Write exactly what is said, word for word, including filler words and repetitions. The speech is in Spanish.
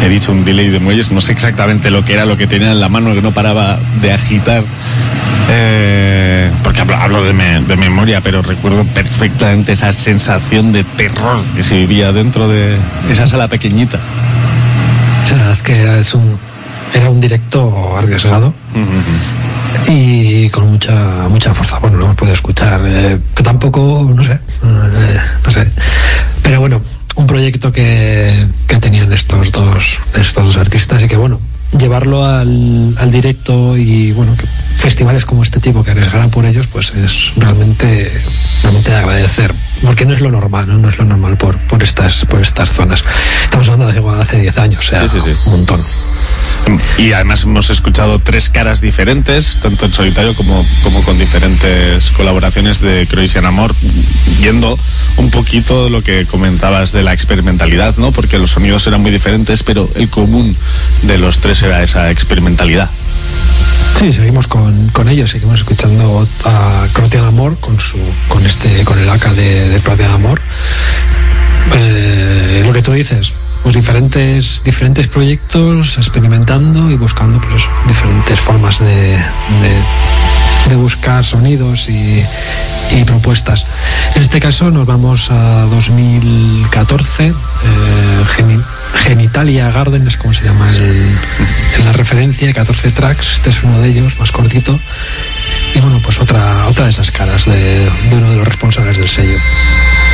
he dicho un delay de muelles, no sé exactamente lo que era, lo que tenía en la mano, que no paraba de agitar, eh, porque hablo, hablo de, me, de memoria, pero recuerdo perfectamente esa sensación de terror que se vivía dentro de esa sala pequeñita. La verdad es que es un, era un directo arriesgado. Uh-huh. Y con mucha mucha fuerza. Bueno, no hemos podido escuchar, eh, que tampoco, no sé, eh, no sé. Pero bueno, un proyecto que, que tenían estos dos estos dos artistas y que bueno, llevarlo al, al directo y bueno, que festivales como este tipo que arriesgaran por ellos, pues es realmente realmente de agradecer, porque no es lo normal, no, no es lo normal por por estas por estas zonas. Estamos hablando de igual hace diez años, o sea, sí, sí, sí. Un montón. Y además hemos escuchado tres caras diferentes, tanto en solitario como, como con diferentes colaboraciones de Croatian Amor, viendo un poquito lo que comentabas de la experimentalidad, ¿no? Porque los sonidos eran muy diferentes, pero el común de los tres era esa experimentalidad. Sí, seguimos con, con ellos, seguimos escuchando a Croatian Amor con su con este con el A K de, de Croatian Amor. Eh, lo que tú dices, pues diferentes diferentes proyectos, experimentando y buscando pues diferentes formas de, de, de buscar sonidos y, y propuestas. En este caso nos vamos a dos mil catorce, eh, Gen, Genitalia Garden es como se llama el, en la referencia, catorce tracks, este es uno de ellos, más cortito, y bueno, pues otra, otra de esas caras de, de uno de los responsables del sello.